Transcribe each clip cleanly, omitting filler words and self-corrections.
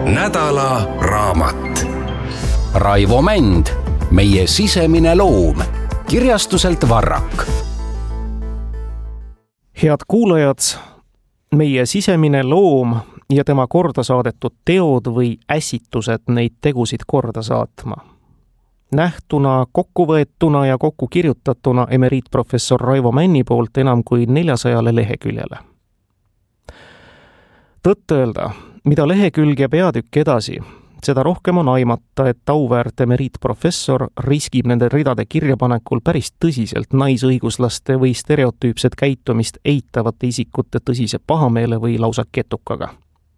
nädala raamat. Raivo Mänd, meie sisemine loom, kirjastuselt Varrak. Head kuulajad, meie sisemine loom ja tema korda saadetud teod või ässitused neid tegusid korda saatma. Nähtuna, kokkuvõetuna ja kokku kirjutatuna emeriitprofessor Raivo Männi poolt enam kui 400 leheküljele. Tõtt öelda, mida lehekülg ja peatükk edasi, seda rohkem on aimata, et auväärt emeriitprofessor riskib nende ridade kirjapanekul päris tõsiselt naisõiguslaste või stereotüüpset käitumist eitavate isikute tõsise pahameele või lausa ketukaga.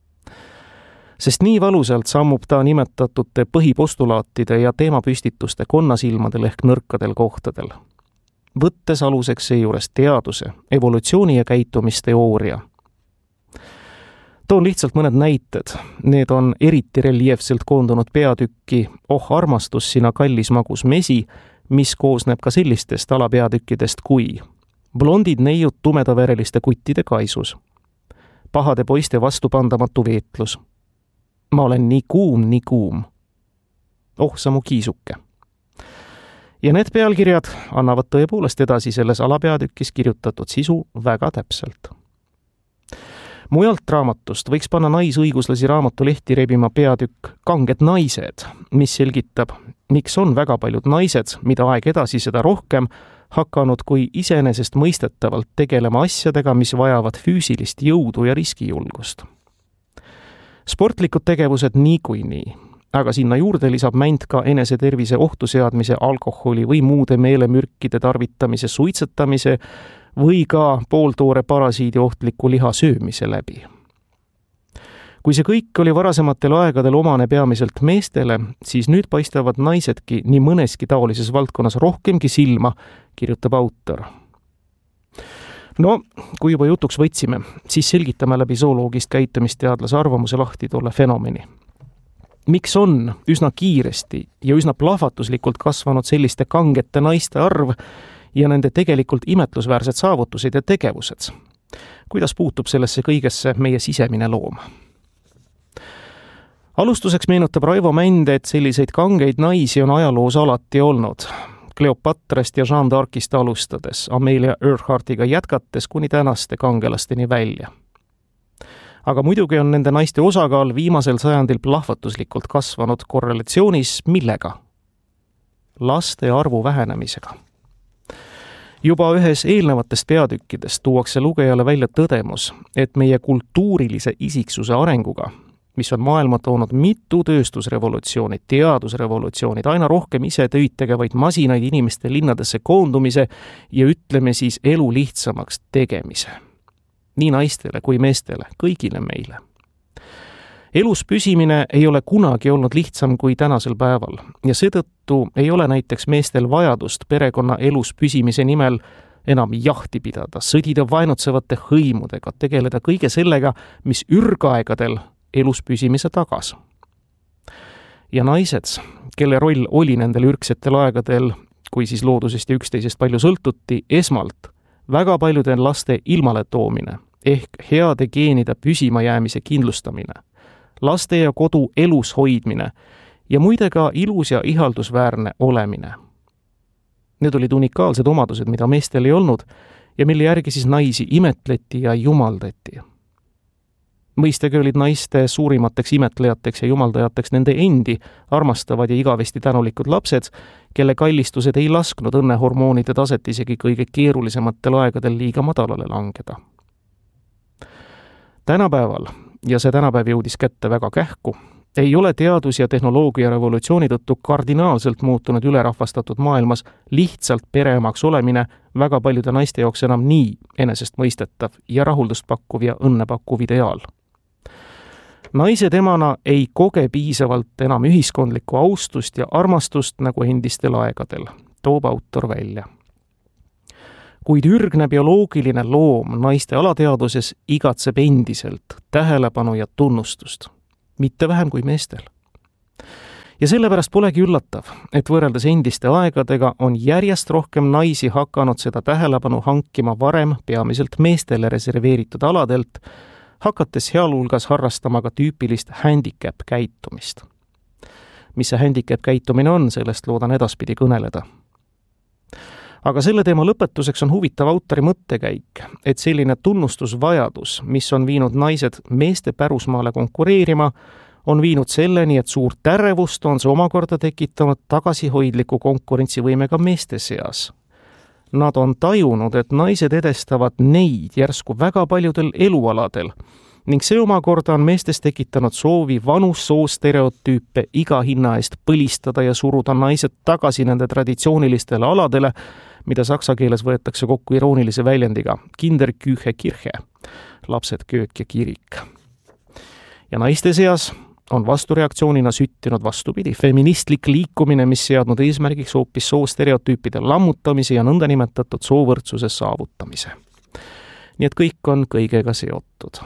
Sest nii valusalt sammub ta nimetatute põhipostulaatide ja teemapüstituste konnasilmadel ehk nõrkadel kohtadel. Võttes aluseks seejuures teaduse, evolutsiooni ja käitumisteooria. Toon lihtsalt mõned näited. Need on eriti reljeefselt koondunud peatükki Oh armastus, sina kallis magus mesi, mis koosneb ka sellistest alapeatükkidest kui blondid neiud tumedavereliste kuttide kaisus, pahade poiste vastupandamatu veetlus, ma olen nii kuum, oh sa mu kiisuke. Ja need pealkirjad annavad tõepoolest edasi selles alapeatükis kirjutatud sisu väga täpselt. Mujalt raamatust võiks panna naisõiguslasi raamatu lehti rebima peatükk Kanged naised, mis selgitab, miks on väga paljud naised, mida aeg edasi seda rohkem, hakanud kui iseenesest mõistetavalt tegelema asjadega, mis vajavad füüsilist jõudu ja riskijulgust. Sportlikud tegevused niikuinii, aga sinna juurde lisab Mänd ka enesetervise ohtu seadmise, alkoholi või muude meelemürkide tarvitamise, suitsetamise või ka pooltoore parasiidi ohtliku liha söömise läbi. Kui see kõik oli varasematel aegadel omane peamiselt meestele, siis nüüd paistavad naisedki nii mõneski taolises valdkonnas rohkemgi silma, kirjutab autor. No, kui juba jutuks võtsime, siis selgitame läbi zooloogist käitumisteadlase arvamuse lahti tolle fenomeni. Miks on üsna kiiresti ja üsna plahvatuslikult kasvanud selliste kangete naiste arv ja nende tegelikult imetlusväärsed saavutused ja tegevused? Kuidas puutub sellesse kõigesse meie sisemine loom? Alustuseks meenutab Raivo Mänd, et selliseid kangeid naisi on ajaloos alati olnud. Kleopatrast ja Jeanne d'Arcist alustades, Amelia Earhartiga jätkates kuni tänaste kangelasteni välja. Aga muidugi on nende naiste osakaal viimasel sajandil plahvatuslikult kasvanud korrelatsioonis millega? Laste arvu vähenemisega. Juba ühes eelnevatest peatükkidest tuuakse lugejale välja tõdemus, et meie kultuurilise isiksuse arenguga, mis on maailma toonud mitu tööstusrevolutsioonid, teadusrevolutsioonid, aina rohkem ise töid tegevaid masinaid inimeste linnadesse koondumise ja ütleme siis elu lihtsamaks tegemise. Nii naistele kui meestele, kõigile meile. Elus püsimine ei ole kunagi olnud lihtsam kui tänasel päeval ja seetõttu ei ole näiteks meestel vajadust perekonna elus püsimise nimel enam jahti pidada, sõdida vaenutsevate hõimudega, tegeleda kõige sellega, mis ürgaegadel elus püsimise tagas. Ja naised, kelle roll oli nendel ürgsetel aegadel, kui siis loodusest ja üksteisest palju sõltuti, esmalt väga paljude laste ilmale toomine ehk heade geenide püsima jäämise kindlustamine, laste ja kodu elus hoidmine ja muide ka ilus ja ihaldusväärne olemine. Need olid unikaalsed omadused, mida meestel ei olnud ja mille järgi siis naisi imetleti ja jumaldati. Mõistagi olid naiste suurimateks imetlejateks ja jumaldajateks nende endi armastavad ja igavesti tänulikud lapsed, kelle kallistused ei lasknud õnnehormoonide taset isegi kõige keerulisematel aegadel liiga madalale langeda. Tänapäeval, ja see tänapäev jõudis kätte väga kähku, ei ole teadus- ja tehnoloogia revolutsiooni tõttu kardinaalselt muutunud ülerahvastatud maailmas lihtsalt pereemaks olemine väga paljude naiste jaoks enam nii enesestmõistetav ja rahuldust pakkuv ja õnne pakkuv ideaal. Naised emana ei koge piisavalt enam ühiskondlikku austust ja armastust nagu endistel aegadel, toob autor välja. Kuid ürgne bioloogiline loom naiste alateaduses igatseb endiselt tähelepanu ja tunnustust, mitte vähem kui meestel. Ja sellepärast polegi üllatav, et võrreldes endiste aegadega on järjest rohkem naisi hakanud seda tähelepanu hankima varem peamiselt meestele reserveeritud aladelt, hakates sealhulgas harrastama ka tüüpilist handicap-käitumist. Mis see handicap-käitumine on, sellest loodan edaspidi kõneleda. Aga selle teema lõpetuseks on huvitav autori mõttekäik, et selline tunnustusvajadus, mis on viinud naised meeste pärusmaale konkureerima, on viinud selleni, et suurt ärevust on see omakorda tekitanud tagasihoidliku konkurentsivõimega meeste seas. Nad on tajunud, et naised edestavad neid järsku väga paljudel elualadel ning see omakorda on meestes tekitanud soovi vanus-soostereotüüpe iga hinna eest põlistada ja suruda naised tagasi nende traditsioonilistele aladele, mida saksa keeles võetakse kokku iroonilise väljendiga Kinder, Küche, Kirche, lapsed, köök ja kirik. Ja naiste seas on vastureaktsioonina süttinud vastupidi feministlik liikumine, mis seadnud eesmärgiks hoopis soostereotüüpide lammutamise ja nõndanimetatud soovõrdsuse saavutamise. Nii et kõik on kõigega seotud.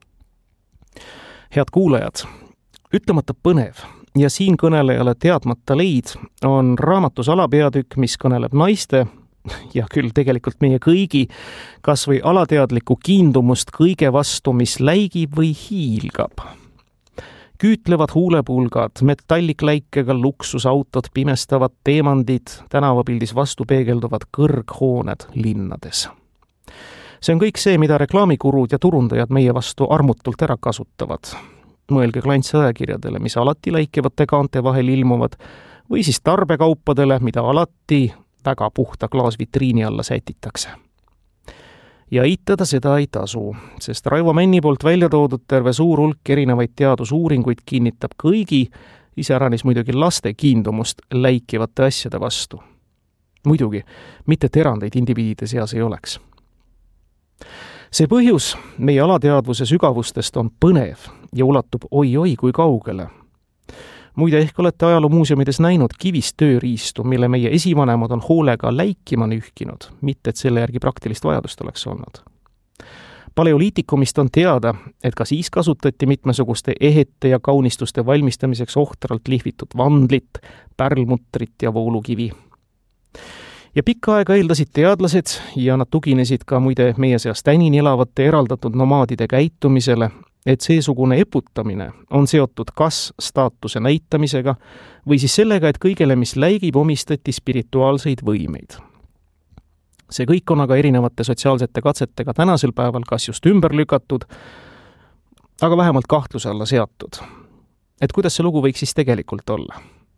Head kuulajad, ütlemata põnev ja siin kõnelejale teadmata leid on raamatus alapeatükk, mis kõneleb naiste ja küll tegelikult meie kõigi kas või alateadlikku kiindumust kõige vastu, mis läigib või hiilgab. Küütlevad huulepulgad, metallikläikega luksusautod, pimestavad teemandid, tänavapildis vastu peegelduvad kõrghooned linnades. See on kõik see, mida reklaamikurud ja turundajad meie vastu armutult ära kasutavad. Mõelge klantsajakirjadele, mis alati läikivate kaante vahel ilmuvad, või siis tarbekaupadele, mida alati väga puhta klaasvitriini alla sätitakse. Ja eitada seda ei tasu, sest Raivo Männi poolt välja toodud terve suur hulk erinevaid teadusuuringuid kinnitab kõigi, iseäranis muidugi laste kiindumust läikivate asjade vastu. Muidugi, mitte erandeid indiviidide seas ei oleks. See põhjus meie alateadvuse sügavustest on põnev ja ulatub oi-oi kui kaugele. Muide, ehk olete ajaloomuuseumides näinud kivist tööriistu, mille meie esivanemad on hoolega läikima nühkinud, mitte et selle järgi praktilist vajadust oleks olnud. Paleoliitikumist on teada, et ka siis kasutati mitmesuguste ehete ja kaunistuste valmistamiseks ohtralt lihvitud vandlit, pärlmutrit ja voolukivi. Ja pikka aega eeldasid teadlased ja nad tuginesid ka muide meie seast tänini elavate eraldatud nomaadide käitumisele, et seesugune eputamine on seotud kas staatuse näitamisega või siis sellega, et kõigele, mis läigib, omistati spirituaalseid võimeid. See kõik on aga erinevate sotsiaalsete katsetega tänasel päeval kas just ümber lükatud, aga vähemalt kahtluse alla seatud. Et kuidas see lugu võiks siis tegelikult olla?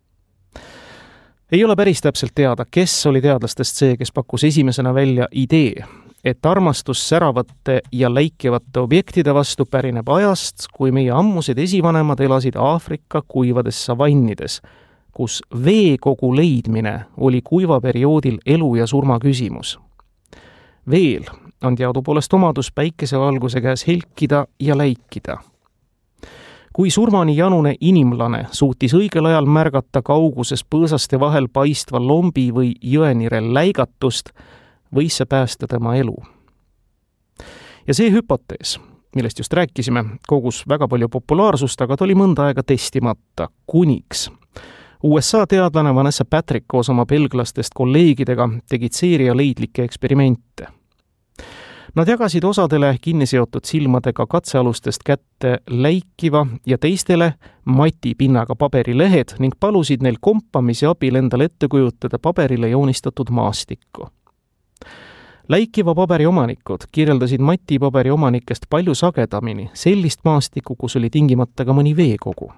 Ei ole päris täpselt teada, kes oli teadlastest see, kes pakkus esimesena välja idee, et armastus säravate ja läikivate objektide vastu pärineb ajast, kui meie ammused esivanemad elasid Aafrika kuivades savannides, kus veekogu leidmine oli kuivaperioodil elu ja surma küsimus. Veel on teadupoolest omadus päikesevalguse käes helkida ja läikida. Kui surmani janune inimlane suutis õigel ajal märgata kauguses põõsaste vahel paistva lombi või jõenirel läigatust, võis see päästa tema elu. Ja see hüpotees, millest just rääkisime, kogus väga palju populaarsust, aga ta oli mõnda aega testimata, kuniks USA teadlane Vanessa Patrick koos oma belglastest kolleegidega tegid seeria leidlikke eksperimente. Nad jagasid osadele kinniseotud silmadega katsealustest kätte läikiva ja teistele matipinnaga paberilehed ning palusid neil kompamise abil endale ette kujutada paberile joonistatud maastikku. Läikiva paberi omanikud kirjeldasid matipaberi omanikest palju sagedamini sellist maastikku, kus oli tingimata ka mõni veekogu.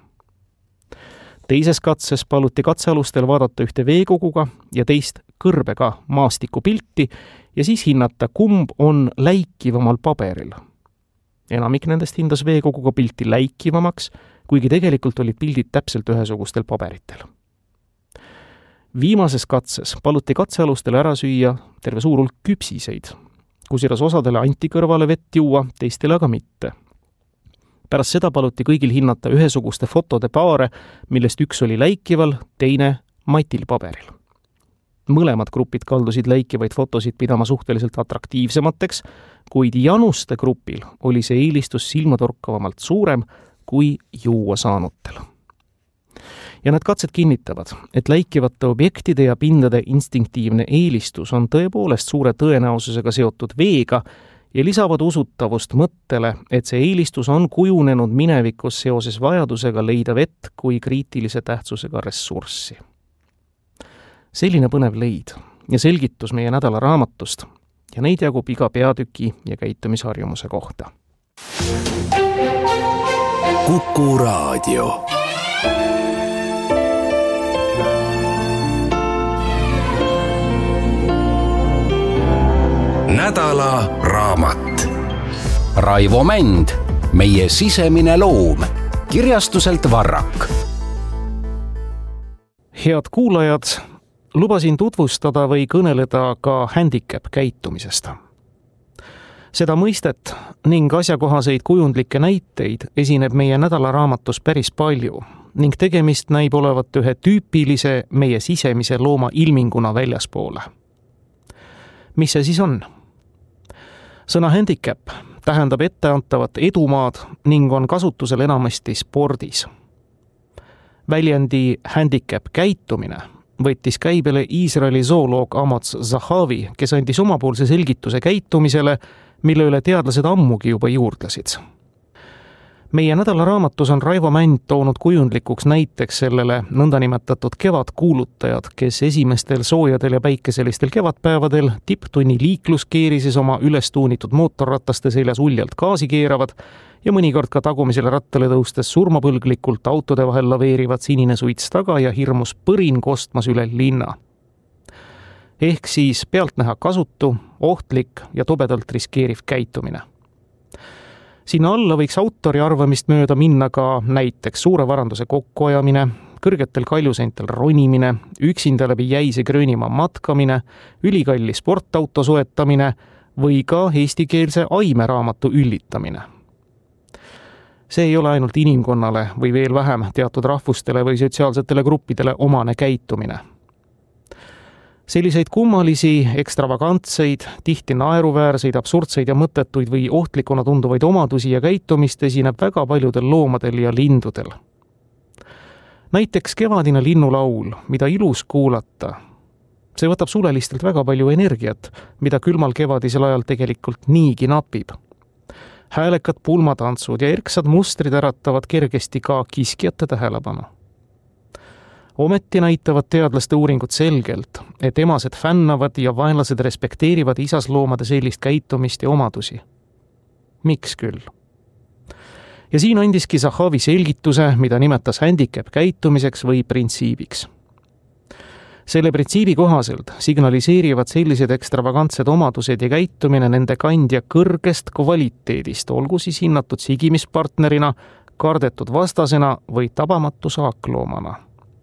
Teises katses paluti katsealustel vaadata ühte veekoguga ja teist kõrbega maastikupilti ja siis hinnata, kumb on läikivamal paberil. Enamik nendest hindas veekoguga pilti läikivamaks, kuigi tegelikult olid pildid täpselt ühesugustel paberitel. Viimases katses paluti katsealustele ära süüa terve suur hulk küpsiseid, kusjuures osadele anti kõrvale vett juua, teistele aga mitte. Pärast seda paluti kõigil hinnata ühesuguste fotode paare, millest üks oli läikival, teine matil paberil. Mõlemad grupid kaldusid läikivaid fotosid pidama suhteliselt atraktiivsemateks, kuid januste grupil oli see eelistus silmatorkavamalt suurem kui juua saanutel. Ja need katsed kinnitavad, et läikivate objektide ja pindade instinktiivne eelistus on tõepoolest suure tõenäosusega seotud veega ja lisavad usutavust mõttele, et see eelistus on kujunenud minevikus seoses vajadusega leida vett kui kriitilise tähtsusega ressurssi. Selline põnev leid ja selgitus meie nädala raamatust ja neid jagub iga peatüki ja käitumisharjumuse kohta. Kuku Raadio. Nädala raamat. Raivo Mänd, meie sisemine loom. Kirjastuselt Varrak. Head kuulajad, lubasin tutvustada või kõneleda ka handicap käitumisest. Seda mõistet ning asjakohaseid kujundlikke näiteid esineb meie nädalaraamatus päris palju ning tegemist näib olevat ühe tüüpilise meie sisemise looma ilminguna väljaspoole. Mis see siis on? Sõna handicap tähendab etteantavat edumaad ning on kasutusel enamasti spordis. Väljendi handicap käitumine võttis käibele Iisraeli zooloog Amos Zahavi, kes andis omapoolse selgituse käitumisele, mille üle teadlased ammugi juba juurdlesid. Meie nädalaraamatus on Raivo Mänd toonud kujundlikuks näiteks sellele nõndanimetatud kevadkuulutajad, kes esimestel soojadel ja päikeselistel kevadpäevadel tipptunni liikluskeerises oma ülestuunitud mootorrataste seljas uljalt gaasi keeravad ja mõnikord ka tagumisele rattale tõustes surmapõlglikult autode vahel laveerivad sinine suits taga ja hirmus põrin kostmas üle linna. Ehk siis pealtnäha kasutu, ohtlik ja tobedalt riskeeriv käitumine. Sinna alla võiks autori arvamist mööda minna ka näiteks suure varanduse kokkuajamine, kõrgetel kaljuseintel ronimine, üksinda läbi jäise Gröönimaa matkamine, ülikalli sportauto soetamine või ka eestikeelse aimeraamatu üllitamine. See ei ole ainult inimkonnale või veel vähem teatud rahvustele või sotsiaalsetele gruppidele omane käitumine. Selliseid kummalisi, ekstravagantseid, tihti naeruväärseid, absurdseid ja mõttetuid või ohtlikuna tunduvaid omadusi ja käitumist esineb väga paljudel loomadel ja lindudel. Näiteks kevadine linnulaul, mida ilus kuulata. See võtab sulelistelt väga palju energiat, mida külmal kevadisel ajal tegelikult niigi napib. Häälekad pulmatantsud ja erksad mustrid äratavad kergesti ka kiskjate tähelepanu. Ometi näitavad teadlaste uuringud selgelt, et emased fännavad ja vaenlased respekteerivad isasloomade sellist käitumist ja omadusi. Miks küll? Ja siin andiski Zahavi selgituse, mida nimetas handicap käitumiseks või printsiibiks. Selle printsiibi kohaselt signaliseerivad sellised ekstravagantsed omadused ja käitumine nende kandja kõrgest kvaliteedist, olgu siis hinnatud sigimispartnerina, kardetud vastasena või tabamatu saakloomana.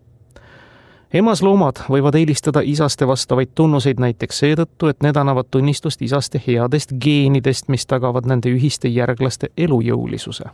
Emasloomad võivad eelistada isaste vastavaid tunnuseid näiteks seetõttu, et need annavad tunnistust isaste headest geenidest, mis tagavad nende ühiste järglaste elujõulisuse.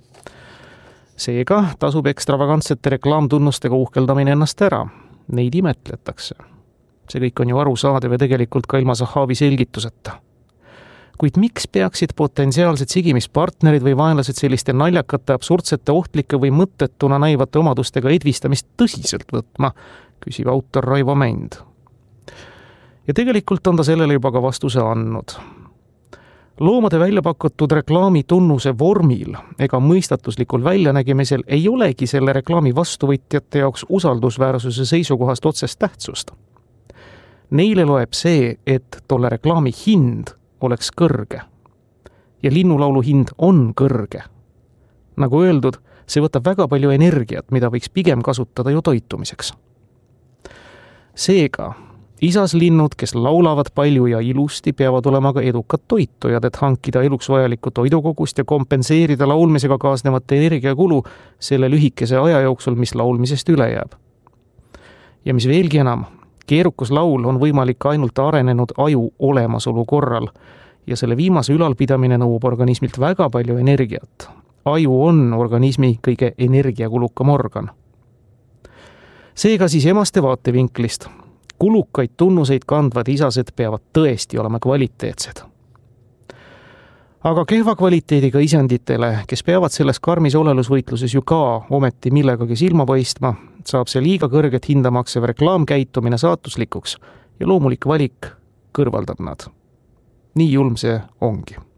Seega tasub ekstravagantsete reklaamtunnustega uhkeldamine ennast ära. Neid imetletakse. See kõik on ju arusaadav ja tegelikult ka ilma Zahavi selgituseta. Kuid miks peaksid potentsiaalsed sigimispartnerid või vaenlased selliste naljakate, absurdsete, ohtlike või mõttetuna näivate omadustega edvistamist tõsiselt võtma, küsib autor Raivo Mänd. Ja tegelikult on ta sellele juba ka vastuse andnud. Loomade välja pakutud reklaami tunnuse vormil ega mõistatuslikul väljanägemisel ei olegi selle reklaami vastuvõtjate jaoks usaldusväärsuse seisukohast otsest tähtsust. Neile loeb see, et tolle reklaami hind oleks kõrge. Ja linnulaulu hind on kõrge. Nagu öeldud, see võtab väga palju energiat, mida võiks pigem kasutada ju toitumiseks. Seega, isaslinnud, kes laulavad palju ja ilusti, peavad olema ka edukad toitujad, et hankida eluks vajalikku toidukogust ja kompenseerida laulmisega kaasnevat energiakulu selle lühikese aja jooksul, mis laulmisest üle jääb. Ja mis veelgi enam, keerukas laul on võimalik ainult arenenud aju olemasolu korral ja selle viimase ülalpidamine nõuab organismilt väga palju energiat. Aju on organismi kõige energiakulukam organ. Seega siis emaste vaatevinklist. Kulukaid tunnuseid kandvad isased peavad tõesti olema kvaliteetsed. Aga kehva kvaliteediga isenditele, kes peavad selles karmis olelusvõitluses ju ka ometi millegagi silma paistma, saab see liiga kõrget hinda maksev reklaamkäitumine saatuslikuks ja loomulik valik kõrvaldab nad. Nii julm see ongi.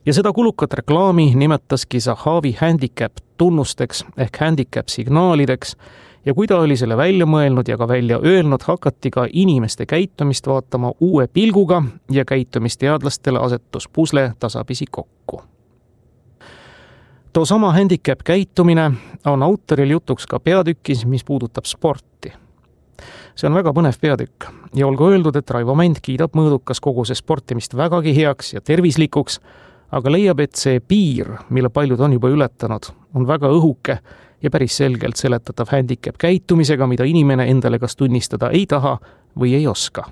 Ja seda kulukat reklaami nimetaski Zahavi handicap tunnusteks ehk handicap signaalideks ja kui ta oli selle välja mõelnud ja ka välja öelnud, hakati ka inimeste käitumist vaatama uue pilguga ja käitumisteadlastele asetus pusle tasapisi kokku. Too sama handicap käitumine on autoril jutuks ka peatükis, mis puudutab sporti. See on väga põnev peatükk ja olgu öeldud, et Raivo Mänd kiidab mõõdukas koguse sportimist vägagi heaks ja tervislikuks, aga leiab, et see piir, mille paljud on juba ületanud, on väga õhuke ja päris selgelt seletatav handicap käitumisega, mida inimene endale kas tunnistada ei taha või ei oska.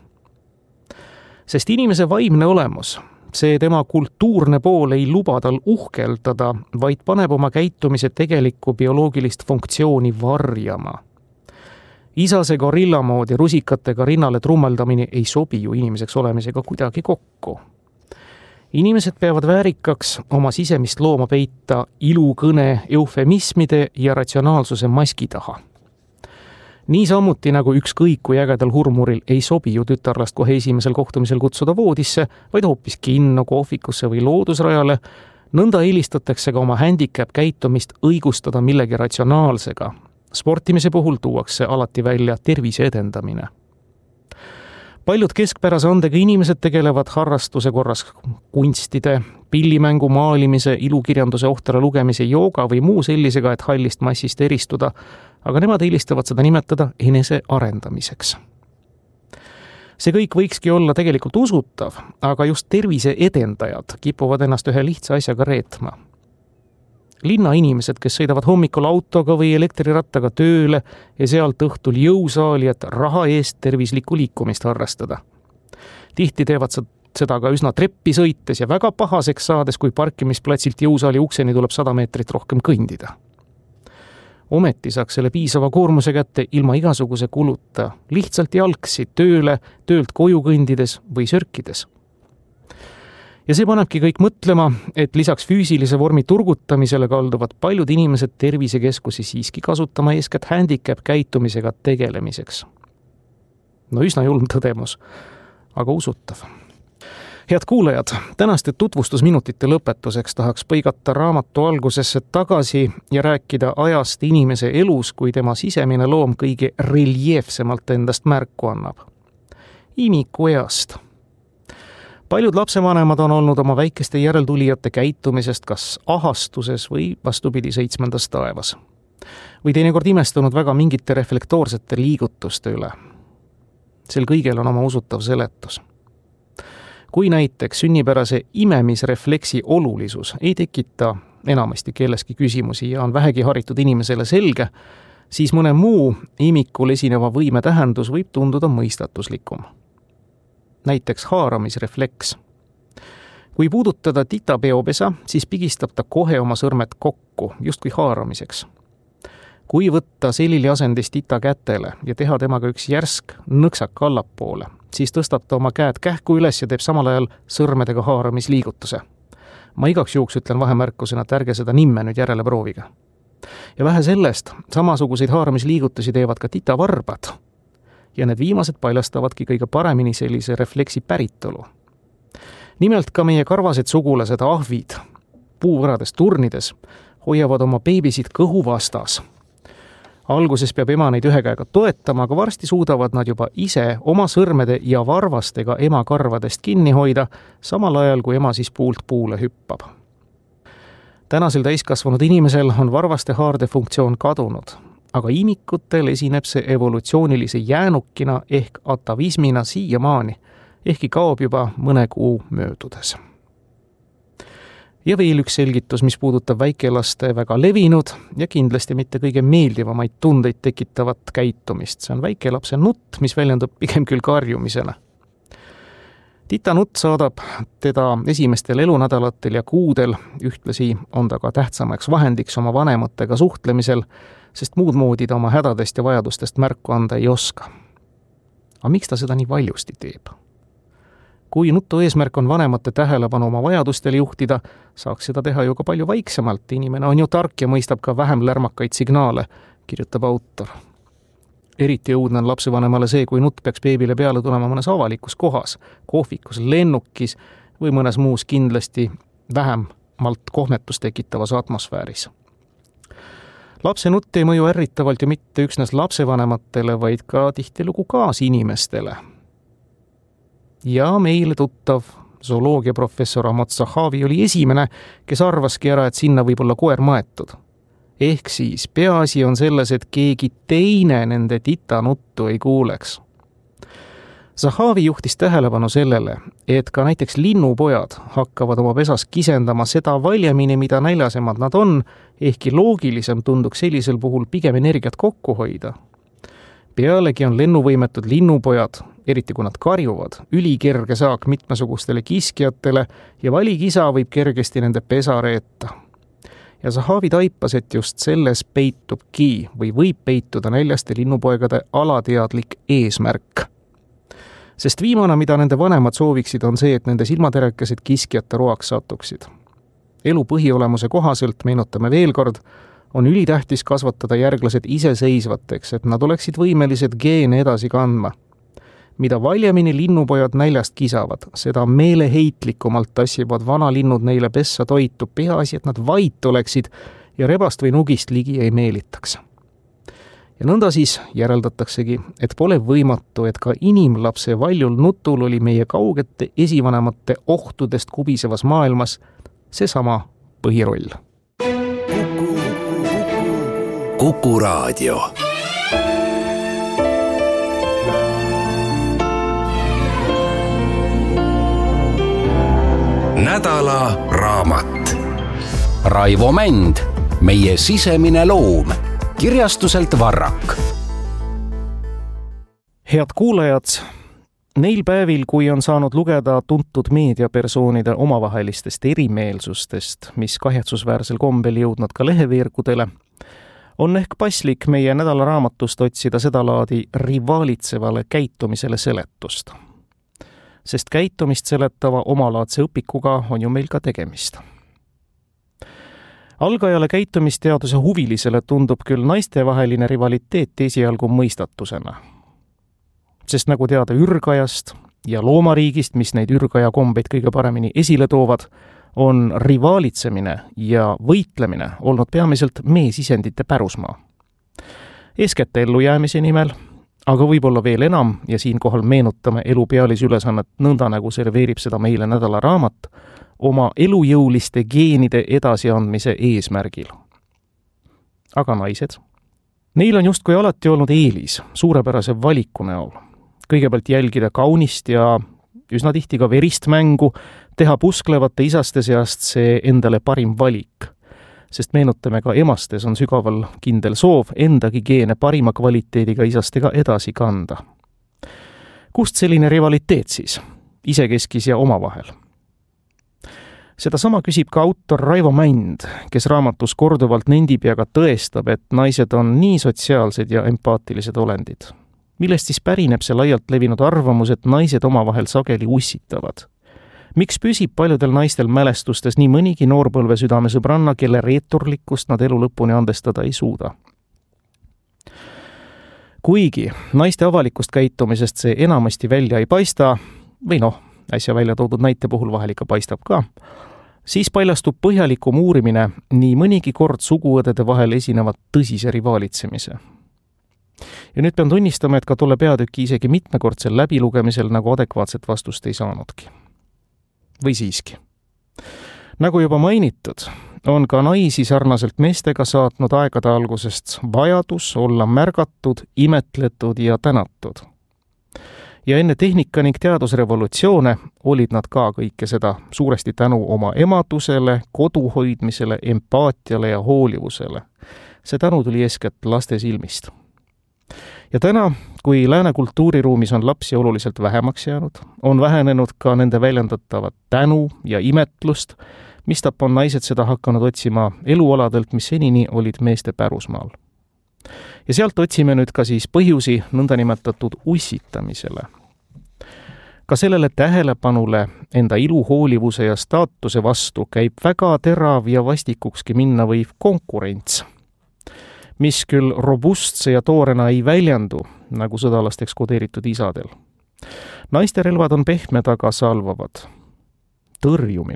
Sest inimese vaimne olemus, see tema kultuurne pool ei luba tal uhkeldada, vaid paneb oma käitumise tegelikku bioloogilist funktsiooni varjama. Isase gorilla moodi rusikatega rinnale trummeldamine ei sobi ju inimeseks olemisega kuidagi kokku. Inimesed peavad väärikaks oma sisemist looma peita ilukõne, eufemismide ja ratsionaalsuse maski taha. Niisamuti nagu ükskõik kui ägedal hurmuril ei sobi ju tütarlast kohe esimesel kohtumisel kutsuda voodisse, vaid hoopis kinno, kohvikusse või loodusrajale, nõnda eelistatakse ka oma handicap käitumist õigustada millegi ratsionaalsega. Sportimise puhul tuuakse alati välja tervise edendamine. Paljud keskpärase andega inimesed tegelevad harrastuse korras kunstide, pillimängu, maalimise, ilukirjanduse ohtra lugemise, jooga või muu sellisega, et hallist massist eristuda, aga nemad eelistavad seda nimetada enese arendamiseks. See kõik võikski olla tegelikult usutav, aga just tervise edendajad kipuvad ennast ühe lihtsa asjaga reetma. Linnainimesed, kes sõidavad hommikul autoga või elektrirattaga tööle ja sealt õhtul jõusaali, et raha eest tervislikku liikumist harrastada. Tihti teevad seda ka üsna treppi sõites ja väga pahaseks saades, kui parkimisplatsilt jõusaali ukseni tuleb 100 meetrit rohkem kõndida. Ometi saaks selle piisava koormuse kätte ilma igasuguse kuluta, lihtsalt jalgsi tööle, töölt koju kõndides või sörkides. Ja see panebki kõik mõtlema, et lisaks füüsilise vormi turgutamisele kalduvad paljud inimesed tervisekeskusi siiski kasutama eeskätt handicap käitumisega tegelemiseks. No üsna julm tõdemus, aga usutav. Head kuulajad, tänaste tutvustusminutite lõpetuseks tahaks põigata raamatu algusesse tagasi ja rääkida ajast inimese elus, kui tema sisemine loom kõige reljeefsemalt endast märku annab. Imiku east. Paljud lapsevanemad on olnud oma väikeste järeltulijate käitumisest kas ahastuses või vastupidi 7. taevas. Või teinekord imestunud väga mingite reflektoorsete liigutuste üle. Sel kõigel on oma usutav seletus. Kui näiteks sünnipärase imemisrefleksi olulisus ei tekita enamasti kelleski küsimusi ja on vähegi haritud inimesele selge, siis mõne muu imikul esineva võime tähendus võib tunduda mõistatuslikum. Näiteks haaramisrefleks. Kui puudutada tita peopesa, siis pigistab ta kohe oma sõrmed kokku, justkui haaramiseks. Kui võtta selili asendist tita kätele ja teha temaga üks järsk nõksak allapoole, siis tõstab ta oma käed kähku üles ja teeb samal ajal sõrmedega haaramisliigutuse. Ma igaks juhuks ütlen vahemärkusena, et ärge seda nimme nüüd järele proovige. Ja vähe sellest, samasuguseid haaramisliigutusi teevad ka titavarbad. Ja need viimased paljastavadki kõige paremini sellise refleksi päritolu. Nimelt ka meie karvased sugulased ahvid puuvõrades turnides hoiavad oma beebisid kõhu vastas. Alguses peab ema neid ühe käega toetama, aga varsti suudavad nad juba ise oma sõrmede ja varvastega ema karvadest kinni hoida, samal ajal kui ema siis puult puule hüppab. Tänasel täiskasvanud inimesel on varvaste haarde funktsioon kadunud, aga imikutel esineb see evolutsioonilise jäänukina ehk atavismina siiamaani, ehkki kaob juba mõne kuu möödudes. Ja veel üks selgitus, mis puudutab väikelaste väga levinud ja kindlasti mitte kõige meeldivamaid tundeid tekitavat käitumist. See on väikelapse nutt, mis väljendub pigem küll karjumisena. Tita nutt saadab teda esimestel elunädalatel ja kuudel, ühtlasi on ta ka tähtsamaks vahendiks oma vanematega suhtlemisel, sest muud moodi ta oma hädadest ja vajadustest märku anda ei oska. Aga miks ta seda nii valjusti teeb? Kui nutu eesmärk on vanemate tähelepanu oma vajadustele juhtida, saaks seda teha ju ka palju vaiksemalt. Inimene on ju tark ja mõistab ka vähem lärmakaid signaale, kirjutab autor. Eriti õudne on lapsevanemale see, kui nutt peaks beebile peale tulema mõnes avalikus kohas, kohvikus, lennukis või mõnes muus kindlasti vähemalt kohmetust tekitavas atmosfääris. Lapse nutt ei mõju ärritavalt ju mitte üksnes lapsevanematele, vaid ka tihtilugu kaasinimestele. Ja meile tuttav zooloogiaprofessor Ahmad Zahavi oli esimene, kes arvaski ära, et sinna võib olla koer maetud. Ehk siis peaasi on selles, et keegi teine nende titanuttu ei kuuleks. Zahavi juhtis tähelepanu sellele, et ka näiteks linnupojad hakkavad oma pesas kisendama seda valjemini, mida näljasemad nad on, ehkki loogilisem tunduks sellisel puhul pigem energiat kokku hoida. Pealegi on lennuvõimetud linnupojad, eriti kui nad karjuvad, ülikerge saak mitmesugustele kiskjatele ja valikisa võib kergesti nende pesa reeta. Ja Zahavi taipas, et just selles peitubki või võib peituda näljaste linnupoegade alateadlik eesmärk. Sest viimane, mida nende vanemad sooviksid, on see, et nende silmaterekesed kiskjate roaks satuksid. Elu põhiolemuse kohaselt, meenutame veel kord, on ülitähtis kasvatada järglased iseseisvateks, et nad oleksid võimelised geene edasi kandma. Mida valjemini linnupojad näljast kisavad, seda meeleheitlikumalt tassivad vanalinnud neile pessa toitu, peaasi, et nad vait oleksid ja rebast või nugist ligi ei meelitaks. Ja nõnda siis järeldataksegi, et pole võimatu, et ka inimlapse valjul nutul oli meie kaugete esivanemate ohtudest kubisevas maailmas seesama põhiroll. Kuku Raadio. Nädala raamat. Raivo Mänd, meie sisemine loom. Kirjastuselt Varrak. Head kuulajad, neil päevil, kui on saanud lugeda tuntud meediapersoonide omavahelistest erimeelsustest, mis kahetsusväärsel kombel jõudnud ka leheveergudele, on ehk paslik meie nädalaraamatust otsida sedalaadi rivaalitsevale käitumisele seletust. Sest käitumist seletava omalaadse õpikuga on ju meil ka tegemist. Algajale käitumisteaduse huvilisele tundub küll naistevaheline rivaliteet esialgu mõistatusena. Sest nagu teada ürgajast ja loomariigist, mis neid ürgaja kombeid kõige paremini esile toovad, on rivaalitsemine ja võitlemine olnud peamiselt meesisendite pärusmaa. Eeskätt ellujäämise nimel, aga võib-olla veel enam, ja siinkohal meenutame elu pealisülesannet nõnda, nagu serveerib seda meile nädalaraamat, oma elujõuliste geenide edasiandmise eesmärgil. Aga naised? Neil on justkui alati olnud eelis suurepärase valiku näol. Kõigepealt jälgida kaunist ja üsna tihti ka verist mängu, teha pusklevate isaste seast see endale parim valik. Sest meenutame, ka emastes on sügaval kindel soov endagi geene parima kvaliteediga isastega edasi kanda. Kust selline rivaliteet siis? Isekeskis ja omavahel. Seda sama küsib ka autor Raivo Mänd, kes raamatus korduvalt nendib ja ka tõestab, et naised on nii sotsiaalsed ja empaatilised olendid. Millest siis pärineb see laialt levinud arvamus, et naised omavahel sageli ussitavad? Miks püsib paljudel naistel mälestustes nii mõnigi noorpõlve südamesõbranna, kelle reeturlikkust nad elu lõpuni andestada ei suuda? Kuigi naiste avalikust käitumisest see enamasti välja ei paista, või äsja välja toodud näite puhul vahel ikka paistab ka, siis paljastub põhjalikum uurimine nii mõnigi kord suguõdede vahel esinevat tõsise rivaalitsemise. Ja nüüd pean tunnistama, et ka tolle peatüki isegi mitmekordsel läbilugemisel nagu adekvaatset vastust ei saanudki. Või siiski. Nagu juba mainitud, on ka naisi sarnaselt meestega saatnud aegade algusest vajadus olla märgatud, imetletud ja tänatud. Ja enne tehnika ning teadusrevolutsioone olid nad ka kõike seda suuresti tänu oma emadusele, koduhoidmisele, empaatiale ja hoolivusele. See tänu tuli eeskätt laste silmist. Ja täna, kui lääne kultuuriruumis on lapsi oluliselt vähemaks jäänud, on vähenenud ka nende väljendatavat tänu ja imetlust, mistap on naised seda hakanud otsima elualadelt, mis senini olid meeste pärusmaal. Ja sealt otsime nüüd ka siis põhjusi nõndanimetatud ussitamisele. Ka sellele tähelepanule enda iluhoolivuse ja staatuse vastu käib väga terav ja vastikukski minna võiv konkurents, mis küll robustse ja toorena ei väljendu, nagu sõdalasteks kodeeritud isadel. Naiste relvad on pehmed, aga salvavad. Tõrjumine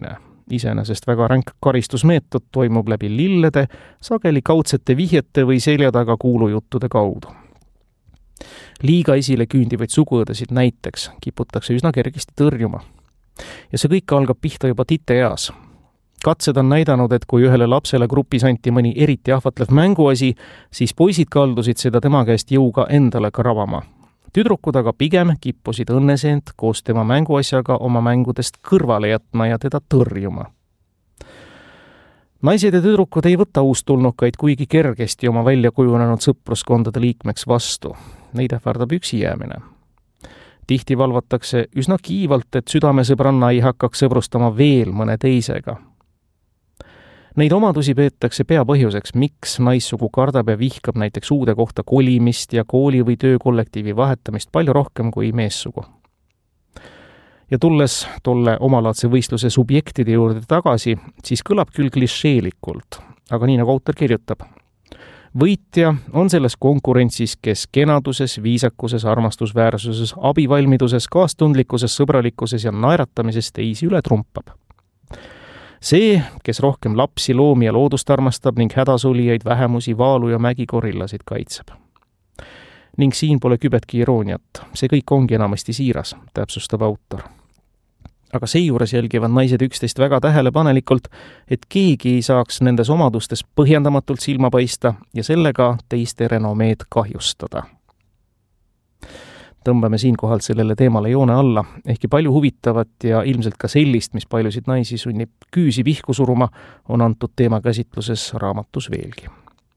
Iseenesest väga ränk karistusmeetod toimub läbi lillede, sageli kaudsete vihjete või selja taga kuulujuttude kaudu. Liiga esile küündivaid suguõdesid näiteks kiputakse üsna kergesti tõrjuma. Ja see kõik algab pihta juba titeeas. Katsed on näidanud, et kui ühele lapsele grupis anti mõni eriti ahvatlev mänguasi, siis poisid kaldusid seda tema käest jõuga endale kravama. Tüdrukud aga pigem kippusid õnneseent koos tema mänguasjaga oma mängudest kõrvale jätma ja teda tõrjuma. Naised ja tüdrukud ei võta uustulnukaid kuigi kergesti oma välja kujunenud sõpruskondade liikmeks vastu. Neid ähvardab üksi jäämine. Tihti valvatakse üsna kiivalt, et südamesõbranna ei hakkaks sõbrustama veel mõne teisega. Neid omadusi peetakse peapõhjuseks, miks naissugu kardab ja vihkab näiteks uude kohta kolimist ja kooli või töökollektiivi vahetamist palju rohkem kui meessugu. Ja tulles tolle omalaadse võistluse subjektide juurde tagasi, siis kõlab küll klišeelikult, aga nii nagu autor kirjutab. Võitja on selles konkurentsis, kes kenaduses, viisakuses, armastusväärsuses, abivalmiduses, kaastundlikkuses, sõbralikkuses ja naeratamises teisi üle trumpab. See, kes rohkem lapsi, loomi ja loodust armastab ning hädasulijaid, vähemusi, vaalu ja mägikorillasid kaitseb. Ning siin pole kübetki irooniat, see kõik ongi enamasti siiras, täpsustab autor. Aga seejuures jälgivad naised üksteist väga tähelepanelikult, et keegi ei saaks nendes omadustes põhjendamatult silma paista ja sellega teiste renomeed kahjustada. Tõmbame siinkohal sellele teemale joone alla, ehkki palju huvitavat ja ilmselt ka sellist, mis paljusid naisi sunnib küüsi pihku suruma, on antud teema käsitluses raamatus veelgi.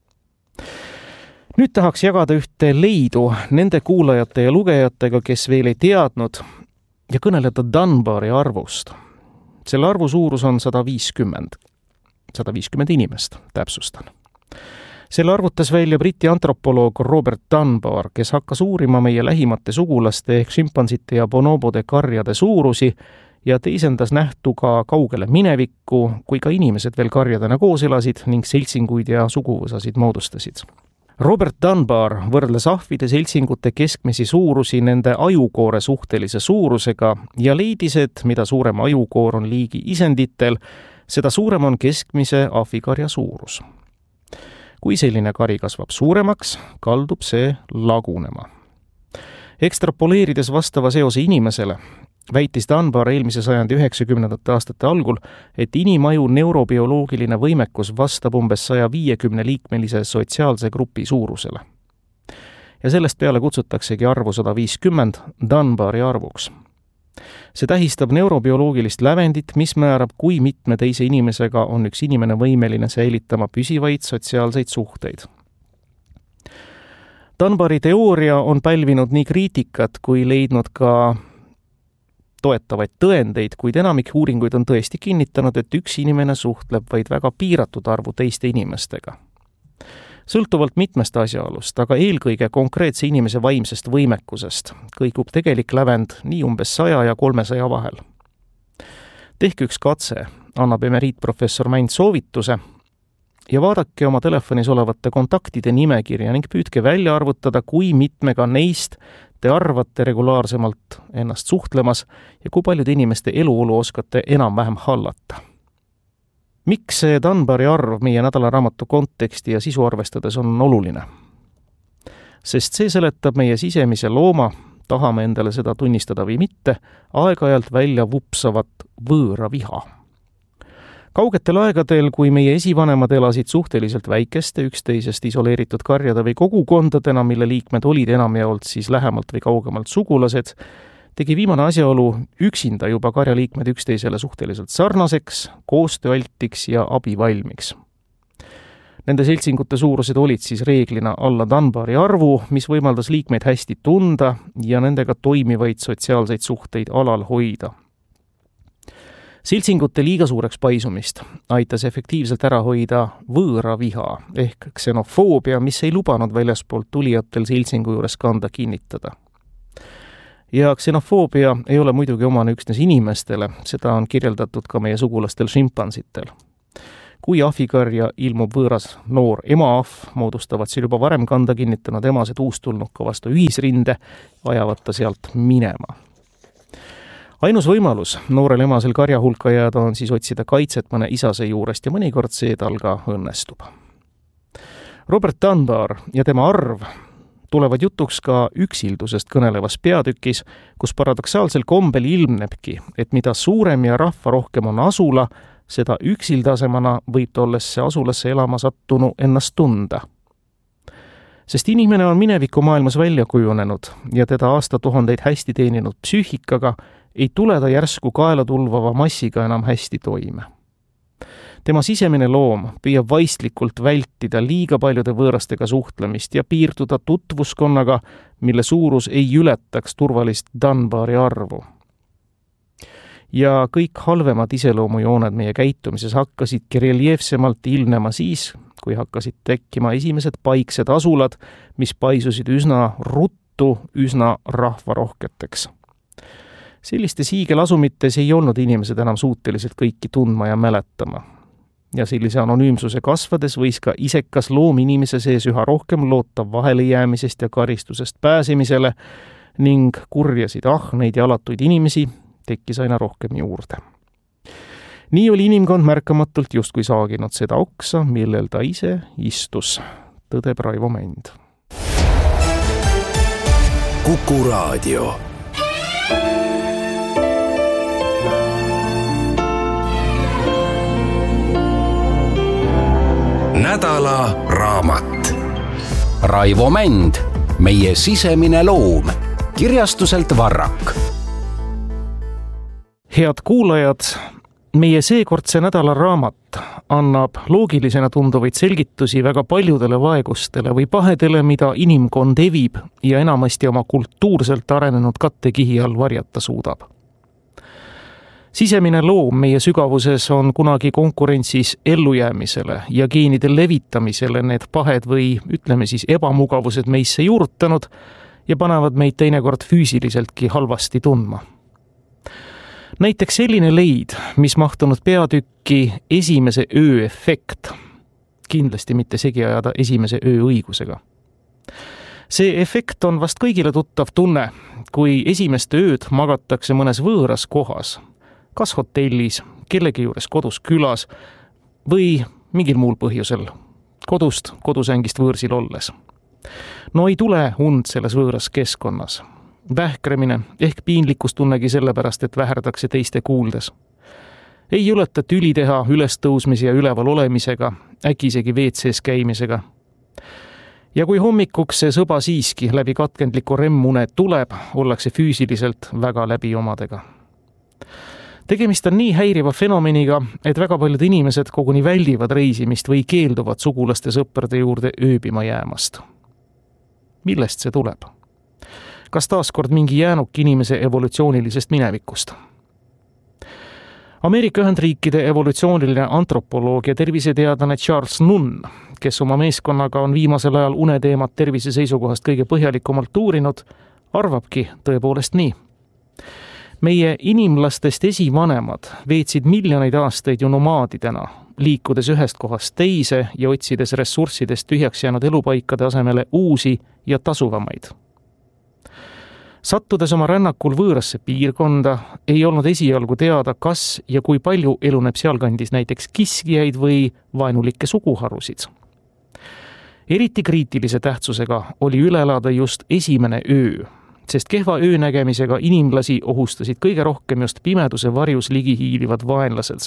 Nüüd tahaks jagada ühte leidu nende kuulajate ja lugejatega, kes veel ei teadnud, ja kõneleda Dunbari arvust. Selle arvu suurus on 150 inimest, täpsustan. Selle arvutas välja Briti antropoloog Robert Dunbar, kes hakkas uurima meie lähimate sugulaste ehk šimpansite ja bonobode karjade suurusi ja teisendas nähtu ka kaugele minevikku, kui ka inimesed veel karjadena koos elasid ning seltsinguid ja suguvõsasid moodustasid. Robert Dunbar võrdles ahvide seltsingute keskmisi suurusi nende ajukoore suhtelise suurusega ja leidis, et mida suurem ajukoor on liigi isenditel, seda suurem on keskmise ahvikarja suurus. Kui selline kari kasvab suuremaks, kaldub see lagunema. Ekstrapoleerides vastava seose inimesele, väitis Dunbar eelmise sajandi 90. aastate algul, et inimaju neurobioloogiline võimekus vastab umbes 150-liikmelise sotsiaalse grupi suurusele. Ja sellest peale kutsutaksegi arvu 150 Dunbari arvuks. See tähistab neurobioloogilist lävendit, mis määrab, kui mitme teise inimesega on üks inimene võimeline säilitama püsivaid sotsiaalseid suhteid. Dunbari teooria on pälvinud nii kriitikat kui leidnud ka toetavaid tõendeid, kuid enamik uuringuid on tõesti kinnitanud, et üks inimene suhtleb vaid väga piiratud arvu teiste inimestega. Sõltuvalt mitmest asjaolust, aga eelkõige konkreetse inimese vaimsest võimekusest kõigub tegelik lävend nii umbes 100 ja 300 vahel. Tehke üks katse, annab emeriitprofessor Mänd soovituse ja vaadake oma telefonis olevate kontaktide nimekirja ning püüdke välja arvutada, kui mitmega neist te arvate regulaarsemalt ennast suhtlemas ja kui paljude inimeste eluolu oskate enam-vähem hallata. Miks see Dunbari arv meie nädalaraamatu konteksti ja sisu arvestades on oluline? Sest see seletab meie sisemise looma, tahame endale seda tunnistada või mitte, aeg-ajalt välja vupsavat võõra viha. Kaugetel aegadel, kui meie esivanemad elasid suhteliselt väikeste, üksteisest isoleeritud karjade või kogukondadena, mille liikmed olid enamjaolt siis lähemalt või kaugemalt sugulased, tegi viimane asjaolu üksinda juba karjaliikmed üksteisele suhteliselt sarnaseks, koostööaltiks ja abivalmiks. Nende seltsingute suurused olid siis reeglina alla Dunbari arvu, mis võimaldas liikmeid hästi tunda ja nendega toimivaid sotsiaalseid suhteid alal hoida. Seltsingute liiga suureks paisumist aitas efektiivselt ära hoida võõra viha ehk ksenofoobia, mis ei lubanud väljaspoolt tulijatel seltsingu juures kanda kinnitada. Ja ksenofoobia ei ole muidugi omane üksnes inimestele, seda on kirjeldatud ka meie sugulastel šimpansitel. Kui ahvikarja ilmub võõras noor emaahv, moodustavad seal juba varem kanda kinnitanud emased uustulnuka vastu ühisrinde, ajavad ta sealt minema. Ainus võimalus noorel emasel karja hulka jääda on siis otsida kaitset mõne isase juurest ja mõnikord see tal ka õnnestub. Robert Dunbar ja tema arv tulevad jutuks ka üksildusest kõnelevas peatükis, kus paradoksaalsel kombel ilmnebki, et mida suurem ja rahvarohkem on asula, seda üksildasemana võib tollesse asulasse elama sattunu ennast tunda. Sest inimene on mineviku maailmas välja kujunenud ja teda aastatuhandeid hästi teeninud psüühikaga ei tule ta järsku kaela tulvava massiga enam hästi toime. Tema sisemine loom püüab vaistlikult vältida liiga paljude võõrastega suhtlemist ja piirduda tutvuskonnaga, mille suurus ei ületaks turvalist Dunbari arvu. Ja kõik halvemad iseloomujooned meie käitumises hakkasidki reljeefsemalt ilmnema siis, kui hakkasid tekkima esimesed paiksed asulad, mis paisusid üsna ruttu, üsna rahvarohketeks. Sellistes hiigelasumites ei olnud inimesed enam suutelised kõiki tundma ja mäletama. Ja sellise anonüümsuse kasvades võis ka isekas loom inimese sees üha rohkem loota vahelejäämisest ja karistusest pääsemisele ning kurjasid ahneid ja alatuid inimesi tekkis aina rohkem juurde. Nii oli inimkond märkamatult justkui saaginud seda oksa, millel ta ise istus, tõdeb Raivo Mänd. Kuku Raadio. Nädala raamat. Raivo Mänd, meie sisemine loom, kirjastuselt Varrak. Head kuulajad, meie seekordse nädala raamat annab loogilisena tunduvaid selgitusi väga paljudele vaegustele või pahedele, mida inimkond evib ja enamasti oma kultuurselt arenenud kattekihi all varjata suudab. Sisemine loom meie sügavuses on kunagi konkurentsis ellujäämisele ja geenide levitamisele need pahed või ütleme siis ebamugavused meisse juurutanud ja panevad meid teinekord füüsiliseltki halvasti tundma. Näiteks selline leid, mis mahtunud peatükki esimese öö efekt, kindlasti mitte segi ajada esimese öö õigusega. See efekt on vast kõigile tuttav tunne, kui esimest ööd magatakse mõnes võõras kohas, kas hotellis, kellegi juures kodus külas või mingil muul põhjusel kodusängist võõrsil olles. No ei tule und selles võõras keskkonnas. Vähkremine ehk piinlikkustunnegi sellepärast, et väherdakse teiste kuuldes. Ei juleta tüli teha ülestõusmise ja üleval olemisega, äkki isegi WC-s käimisega. Ja kui hommikuks see sõba siiski läbi katkendliku remmune tuleb, ollakse füüsiliselt väga läbi omadega. Tegemist on nii häiriva fenomeniga, et väga paljud inimesed koguni väldivad reisimist või keelduvad sugulaste sõprade juurde ööbima jäämast. Millest see tuleb? Kas taaskord mingi jäänuk inimese evolutsioonilisest minevikust? Ameerika Ühendriikide evolutsiooniline antropoloog ja terviseteadlane Charles Nunn, kes oma meeskonnaga on viimasel ajal uneteemat tervise seisukohast kõige põhjalikumalt uurinud, arvabki tõepoolest nii. Meie inimlastest esivanemad veetsid miljoneid aastaid ju nomaadidena, liikudes ühest kohast teise ja otsides ressurssidest tühjaks jäänud elupaikade asemele uusi ja tasuvamaid. Sattudes oma rännakul võõrasse piirkonda, ei olnud esialgu teada, kas ja kui palju eluneb sealkandis näiteks kiskijaid või vaenulikke suguharusid. Eriti kriitilise tähtsusega oli üle elada just esimene öö, sest kehva öönägemisega inimlasi ohustasid kõige rohkem just pimeduse varjus ligi hiilivad vaenlased.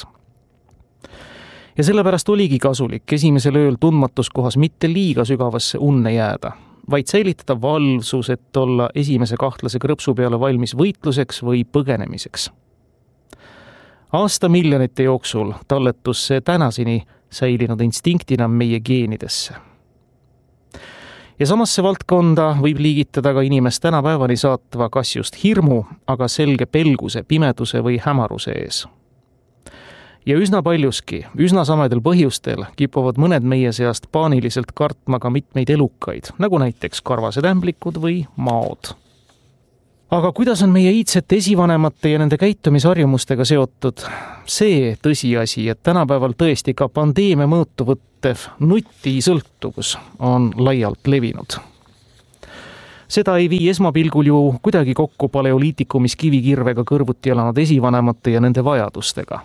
Ja sellepärast oligi kasulik esimesel ööl tundmatus kohas mitte liiga sügavasse unne jääda, vaid säilitada valvsus, et olla esimese kahtlase krõpsu peale valmis võitluseks või põgenemiseks. Aastamiljonite jooksul talletus see tänaseni säilinud instinktina meie geenidesse. Ja samasse valdkonda võib liigitada ka inimest tänapäevani saatva kas just hirmu, aga selge pelguse, pimeduse või hämaruse ees. Ja üsna paljuski, üsna samadel põhjustel kipuvad mõned meie seast paaniliselt kartma ka mitmeid elukaid, nagu näiteks karvased ämblikud või maod. Aga kuidas on meie iidsete esivanemate ja nende käitumisharjumustega seotud see tõsiasi, et tänapäeval tõesti ka pandeemia mõõtu võttev nutisõltuvus on laialt levinud? Seda ei vii esmapilgul ju kuidagi kokku paleoliitikumis kivikirvega kõrvuti elanud esivanemate ja nende vajadustega.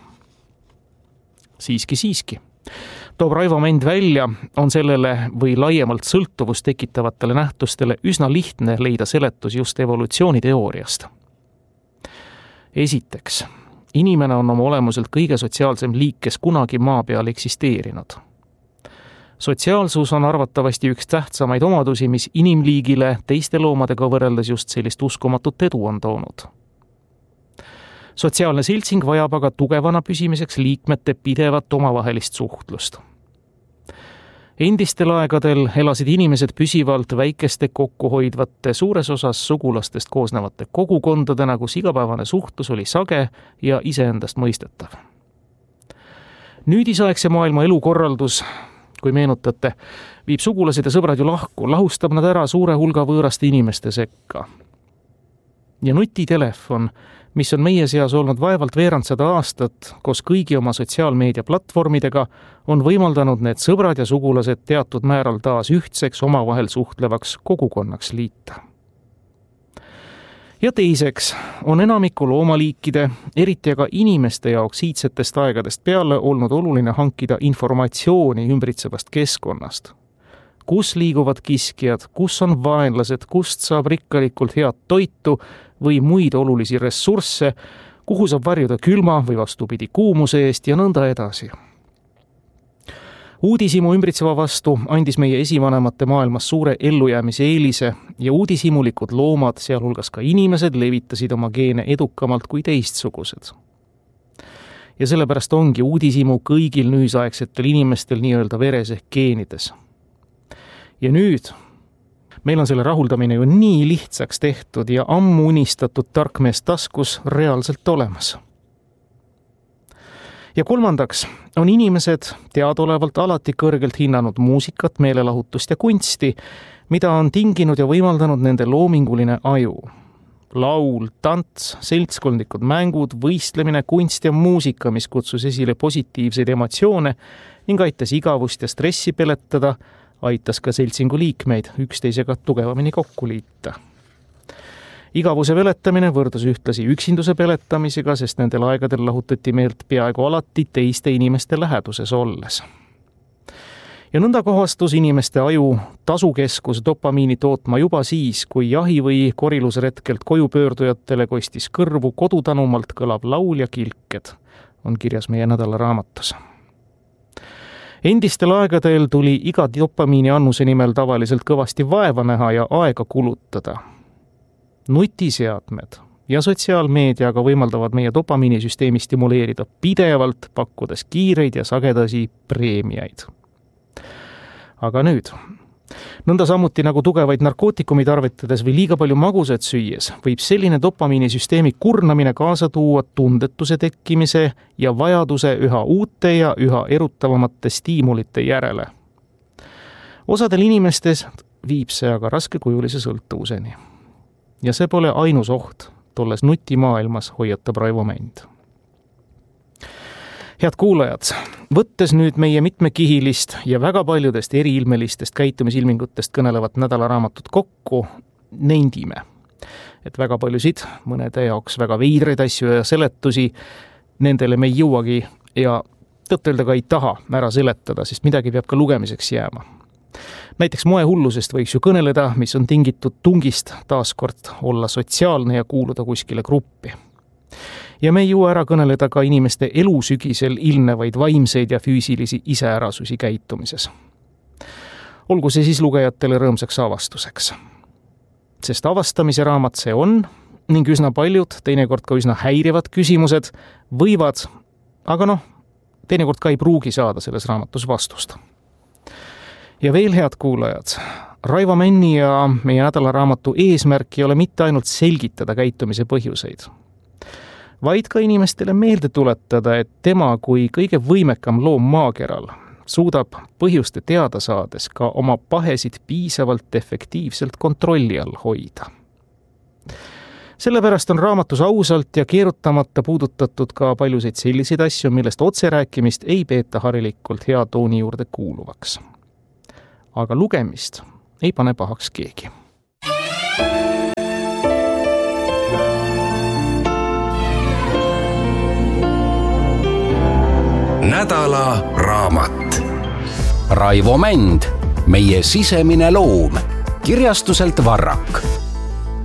Siiski. Toob Raivo Mänd välja, on sellele või laiemalt sõltuvust tekitavatele nähtustele üsna lihtne leida seletus just evolutsiooniteooriast. Esiteks, inimene on oma olemuselt kõige sotsiaalsem liik, kes kunagi maa peal eksisteerinud. Sotsiaalsus on arvatavasti üks tähtsamaid omadusi, mis inimliigile teiste loomadega võrreldes just sellist uskumatut edu on toonud. Sotsiaalne seltsing vajab aga tugevana püsimiseks liikmete pidevat omavahelist suhtlust. Endistel aegadel elasid inimesed püsivalt väikeste kokkuhoidvate suures osas sugulastest koosnevate kogukondadena, kus igapäevane suhtlus oli sage ja iseendast mõistetav. Nüüdisaegse maailma elukorraldus, kui meenutate, viib sugulased ja sõbrad ju lahku, lahustab nad ära suure hulga võõraste inimeste sekka. Ja nutitelefon, mis on meie seas olnud vaevalt veerand 100 aastat, koos kõigi oma sotsiaalmeedia platvormidega, on võimaldanud need sõbrad ja sugulased teatud määral taas ühtseks omavahel suhtlevaks kogukonnaks liita. Ja teiseks on enamiku loomaliikide, eriti aga inimeste jaoks iidsetest aegadest peale olnud oluline hankida informatsiooni ümbritsevast keskkonnast. Kus liiguvad kiskjad, kus on vaenlased, kust saab rikkalikult head toitu või muid olulisi ressursse, kuhu saab varjuda külma või vastupidi kuumuse eest ja nõnda edasi. Uudishimu ümbritseva vastu andis meie esivanemate maailmas suure ellujäämise eelise ja uudishimulikud loomad, sealhulgas ka inimesed, levitasid oma geene edukamalt kui teistsugused. Ja sellepärast ongi uudishimu kõigil nüüdisaegsetel inimestel nii-öelda veres ehk geenides. Ja nüüd meil on selle rahuldamine ju nii lihtsaks tehtud ja ammu unistatud tarkmees taskus reaalselt olemas. Ja kolmandaks on inimesed teadaolevalt alati kõrgelt hinnanud muusikat, meelelahutust ja kunsti, mida on tinginud ja võimaldanud nende loominguline aju. Laul, tants, seltskondlikud mängud, võistlemine, kunst ja muusika, mis kutsus esile positiivseid emotsioone ning aitas igavust ja stressi peletada, aitas ka seltsingu liikmeid üksteisega tugevamini kokku liita. Igavuse peletamine võrdus ühtlasi üksinduse peletamisega, sest nendel aegadel lahutati meelt peaaegu alati teiste inimeste läheduses olles. Ja nõnda kohastus inimeste aju tasukeskus dopamiini tootma juba siis, kui jahi või korilusretkelt koju pöördujatele kostis kõrvu kodutanumalt kõlav laul ja kilked, on kirjas meie nädalaraamatus. Endistel aegadel tuli iga dopamiini annuse nimel tavaliselt kõvasti vaeva näha ja aega kulutada. Nutiseadmed ja sotsiaalmeediaga võimaldavad meie dopamiinisüsteemi stimuleerida pidevalt, pakkudes kiireid ja sagedasi preemiaid. Aga nüüd, nõnda samuti nagu tugevaid narkootikumi tarvitades või liiga palju magusat süües, võib selline dopamiinisüsteemi kurnamine kaasa tuua tundetuse tekkimise ja vajaduse üha uute ja üha erutavamate stiimulite järele. Osadel inimestes viib see aga raskekujulise sõltuvuseni. Ja see pole ainus oht, tolles nutimaailmas hoiatab Raivo Mänd. Head kuulajad, võttes nüüd meie mitmekihilist ja väga paljudest eriilmelistest käitumisilmingutest kõnelevat nädalaraamatut kokku, nendime, et väga paljusid, mõnede jaoks väga veidraid asju ja seletusi, nendele me ei jõuagi ja tõtt-öelda ka ei taha ära seletada, sest midagi peab ka lugemiseks jääma. Näiteks moehullusest võiks ju kõneleda, mis on tingitud tungist taaskord olla sotsiaalne ja kuuluda kuskile gruppi. Ja me ei jõua ära kõneleda ka inimeste elusügisel ilmnevaid vaimseid ja füüsilisi iseärasusi käitumises. Olgu see siis lugejatele rõõmsaks avastuseks. Sest avastamise raamat see on ning üsna paljud, teinekord ka üsna häirivad küsimused võivad, aga teinekord ka ei pruugi saada selles raamatus vastust. Ja veel, head kuulajad, Raivo Männi ja meie nädalaraamatu eesmärk ei ole mitte ainult selgitada käitumise põhjuseid, vaid ka inimestele meelde tuletada, et tema kui kõige võimekam loom maakeral suudab põhjuste teada saades ka oma pahesid piisavalt efektiivselt kontrolli all hoida. Sellepärast on raamatus ausalt ja keerutamata puudutatud ka paljusid selliseid asju, millest otserääkimist ei peeta harilikult hea tooni juurde kuuluvaks. Aga lugemist ei pane pahaks keegi. nädala raamat. Raivo Mänd, meie sisemine loom, kirjastuselt Varrak